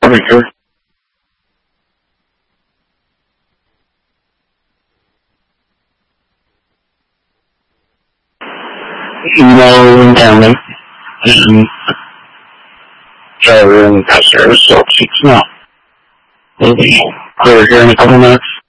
Harbinger. No impairment in driver and passenger, so it's not. We'll be clear here in a couple minutes.